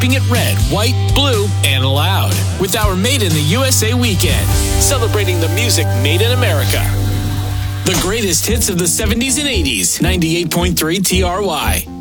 keeping it red, white, blue, and loud with our Made in the USA weekend, celebrating the music made in America. The greatest hits of the 70s and 80s, 98.3 TRY.